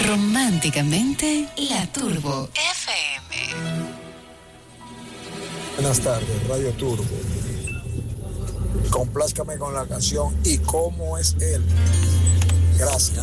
Románticamente, La Turbo FM. Buenas tardes, Radio Turbo. Complázcame con la canción ¿Y cómo es él? Gracias.